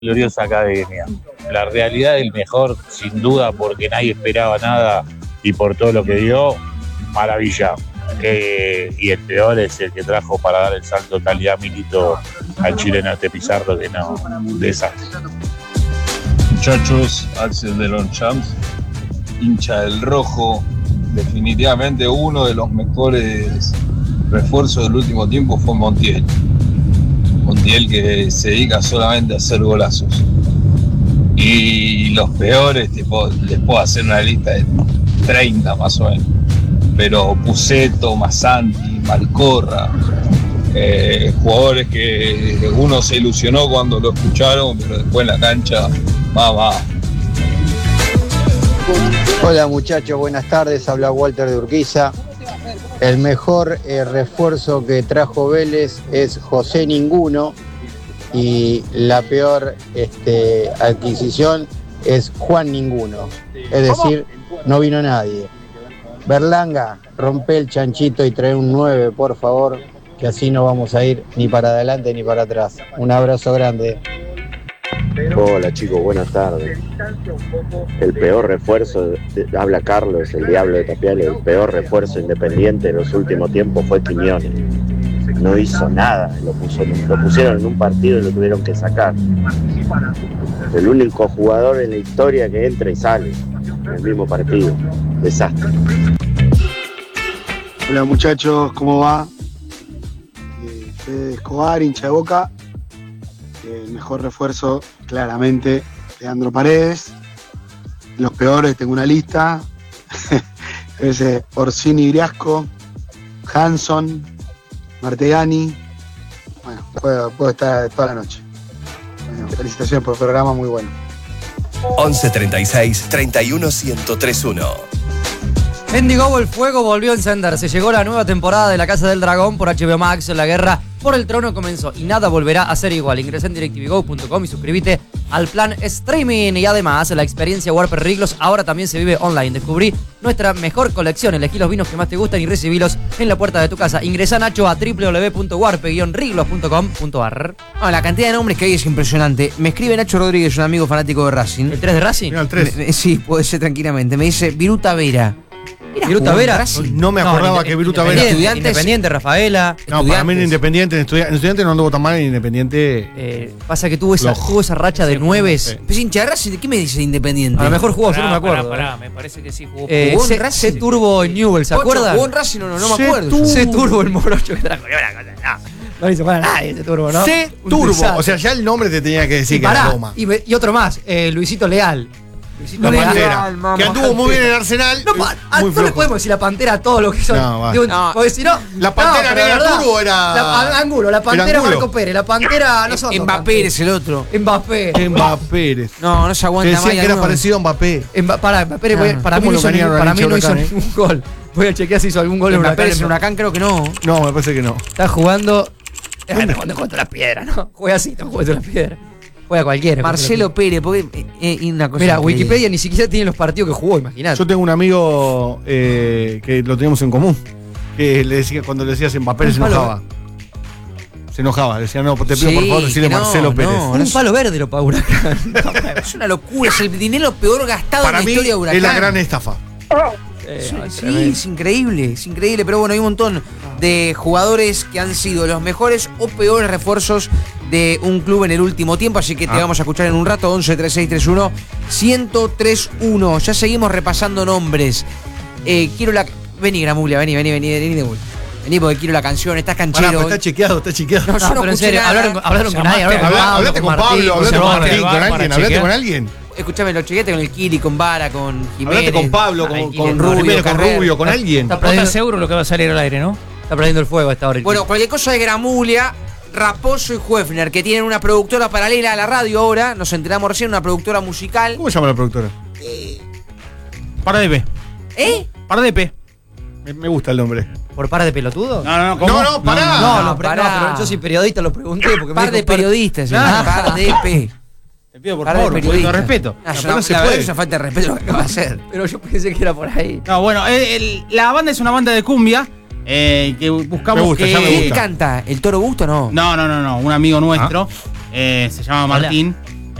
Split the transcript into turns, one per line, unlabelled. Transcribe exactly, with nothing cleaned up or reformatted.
gloriosa academia. La realidad del mejor, sin duda, porque nadie esperaba nada y por todo lo que dio, maravilla. Eh, y el peor es el que trajo para dar el salto calidad Milito al chileno este Pizarro, que no, desastre.
Muchachos, Axel de Longchamps, hincha del rojo, definitivamente uno de los mejores refuerzos del último tiempo fue Montiel. Montiel, que se dedica solamente a hacer golazos. Y los peores, tipo, les puedo hacer una lista de treinta más o menos. Pero Pusetto, Massanti, Malcorra, eh, jugadores que uno se ilusionó cuando lo escucharon, pero después en la cancha, va, va.
Hola muchachos, buenas tardes, habla Walter de Urquiza. El mejor eh, refuerzo que trajo Vélez es José Ninguno y la peor este, adquisición es Juan Ninguno, es decir, no vino nadie. Berlanga, rompe el chanchito y trae un nueve, por favor, que así no vamos a ir ni para adelante ni para atrás. Un abrazo grande.
Hola chicos, buenas tardes. El peor refuerzo, de, habla Carlos, el diablo de Tapiales, el peor refuerzo Independiente en los últimos tiempos fue Quiñones. No hizo nada, lo, puso, lo pusieron en un partido y lo tuvieron que sacar. El único jugador en la historia que entra y sale en el mismo partido. Desastre.
Hola muchachos, ¿cómo va? Eh, Fede Escobar, hincha de Boca. El mejor refuerzo, claramente, Leandro Paredes. Los peores, tengo una lista. Ese Orsini Griasco, Hanson, Martegani. Bueno, puedo, puedo estar toda la noche. Bueno, felicitaciones por el programa, muy bueno.
once treinta y seis, treinta y uno, ciento tres uno.
Mendigo, el fuego volvió a encenderse. Llegó la nueva temporada de La Casa del Dragón por H B O Max. La guerra por el trono comenzó y nada volverá a ser igual. Ingresa en directvgo punto com y suscríbete al plan streaming. Y además, la experiencia Warper Riglos ahora también se vive online. Descubrí nuestra mejor colección. Elegí los vinos que más te gustan y recibilos en la puerta de tu casa. Ingresa, Nacho, a doble u doble u doble u punto warpe guion riglos punto com punto a r.
Ah, la cantidad de nombres que hay es impresionante. Me escribe Nacho Rodríguez, un amigo fanático de Racing.
¿El tres de Racing?
Mira, el tres.
Me, me, sí, puede ser tranquilamente. Me dice Viruta Vera.
¿Viruta Vera?
No me acordaba no, que Viruta Vera.
Estudiantes, Independiente, Rafaela.
No, para mí en Independiente, en Estudiantes, en Estudiantes no anduvo tan mal, en Independiente.
Eh, pasa que tuvo esa, tuvo esa racha de nueves.
Pues hincha de Racing, ¿qué me dice Independiente?
A lo mejor jugó, yo no me acuerdo.
Pará, pará, me parece que sí jugó.
Eh,
jugó en
C,
Racing.
C Turbo en Newell, ¿se acuerdan?
¿Jugó en Racing o no? No me
C
acuerdo.
C Turbo el morocho que trajo. No le hizo para nadie C Turbo, ¿no?
C Turbo, o sea, ya el nombre te tenía que decir
y
que
pará,
era Roma.
Y, y otro más, eh, Luisito Leal.
La Pantera, que anduvo muy bien en Arsenal.
No, pa, a, no le podemos decir la Pantera a todo lo que son.
No, va.
Digo,
no.
Porque si no.
La Pantera
no,
negra
verdad,
Turbo era.
La, Angulo, la Pantera
Angulo.
Marco Pérez, la Pantera nosotros.
Mbappé es el otro.
Mbappé.
Mbappé.
No, no se
Que
aguanta más.
decían que era parecido a Mbappé.
Mba, para, Mbappé,
No,
para mí no hizo, ningún, para mí no hizo ningún gol. Voy a chequear si hizo algún gol en
Mbappé
Huracán.
en Huracán, creo que no.
No, me parece que no.
Está jugando. Está jugando contra las piedras, ¿no? Juega así, está jugando contra las piedras. Juega cualquiera.
Marcelo Pérez, porque eh, eh, una cosa.
Mira,
increíble.
Wikipedia ni siquiera tiene los partidos que jugó, imagínate.
Yo tengo un amigo eh, que lo teníamos en común. Que le decía, cuando le decías Mbappé se enojaba. Se enojaba, le decía, no, te pido
Sí,
por favor decirle
no,
Marcelo
no,
Pérez.
Un palo verde lo pagó Huracán.
Es una locura, es el dinero peor gastado
Para
en la
mí
historia de Huracán.
es la gran estafa.
Sí, sí, es increíble, es increíble, pero bueno, hay un montón de jugadores que han sido los mejores o peores refuerzos de un club en el último tiempo, así que te
Ah.
vamos a escuchar en un rato. Once treinta y seis treinta y uno, ciento tres uno. Ya seguimos repasando nombres. Eh, quiero la... Vení, Gramulia, vení, vení, vení, vení de vuelta. Vení porque quiero la canción, estás canchero.
Pará, pero está chequeado, está chequeado.
No, yo no
pero en
escuché
serio,
nada.
hablaron, con- hablaron con nadie, hablaron con
Habla-
Pablo,
Hablate con
Martín,
Pablo, hablate con
Martín.
Martín, con alguien, hablate con alguien.
Escuchame, los chequetes con el Kili, con Vara, con Jiménez.
Hablate con Pablo, con,
Ay,
con,
Jiménez,
Rubio,
Rubio,
con
Carrera.
Rubio, con alguien.
Está
¿Vos
perdiendo,
estás seguro lo que va a salir al aire, no?
está perdiendo el fuego a esta hora.
Bueno, cualquier cosa de Gramulia, Raposo y Huefner, que tienen una productora paralela a la radio ahora, nos enteramos recién, una productora musical.
¿Cómo se llama la productora?
Para de P.
¿Eh?
Para de P.
Me, me gusta el nombre.
¿Por par de pelotudos?
No, no, no, ¿cómo?
No, no, pará.
No,
No,
lo pre-
pará.
no, pero yo soy periodista, lo pregunté porque
Par
me
de
dijo par-
periodistas,
Claro.
par de P.
Te pido por
Par de
favor, un poquito de
periodistas.
respeto.
No, es
pero
una,
no se
la verdad
puede.
que es una falta de respeto lo que acaba de hacer.
Pero yo pensé que era por ahí.
No, bueno, el- el- la banda es una banda de cumbia eh, que buscamos
Me gusta,
que...
ya me
¿Quién
gusta.
canta? ¿El Toro Busto o no?
No, no, no, no, un amigo nuestro, eh, se llama
Hola.
Martín,